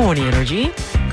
Morning Energy,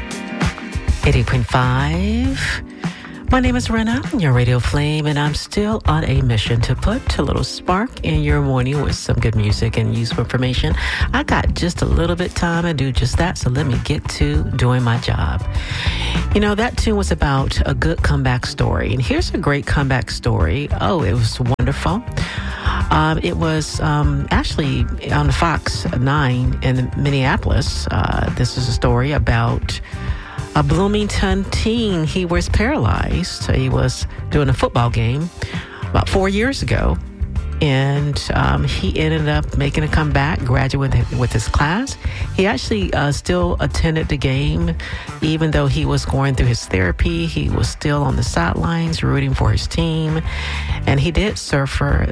88.5. My name is Rena, your radio flame, and I'm still on a mission to put a little spark in your morning with some good music and useful information. I got just a little bit time to do just that, so let me get to doing my job. You know, that tune was about a good comeback story, and here's a great comeback story. Oh, it was wonderful. It was actually on Fox 9 in Minneapolis. This is a story about a Bloomington teen. He was paralyzed. He was doing a football game about 4 years ago, and he ended up making a comeback, graduating with his class. He actually still attended the game, even though he was going through his therapy. He was still on the sidelines rooting for his team, and he did suffer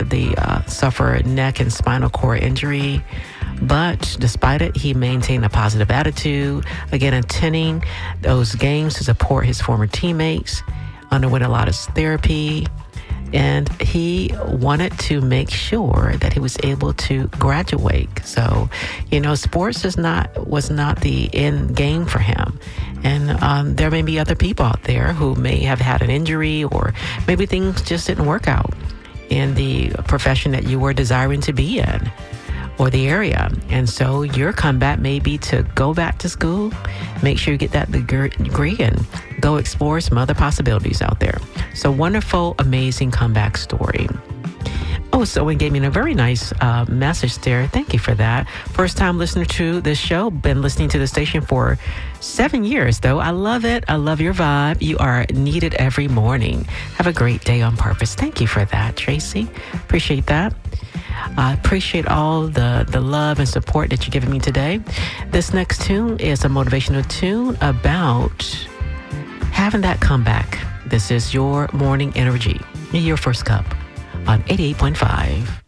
neck and spinal cord injury. But despite it, he maintained a positive attitude, again, attending those games to support his former teammates, underwent a lot of therapy, and he wanted to make sure that he was able to graduate. So, you know, sports was not the end game for him. And there may be other people out there who may have had an injury, or maybe things just didn't work out in the profession that you were desiring to be in, or the area. And so your comeback may be to go back to school, make sure you get that degree, and go explore some other possibilities out there. So wonderful, amazing comeback story. Oh, so it gave me a very nice message there. Thank you for that. First time listener to this show. Been listening to the station for 7 years, though. I love it. I love your vibe. You are needed every morning. Have a great day on purpose. Thank you for that, Tracy. Appreciate that. I appreciate all the love and support that you're giving me today. This next tune is a motivational tune about having that comeback. This is your morning energy, your first cup on 88.5.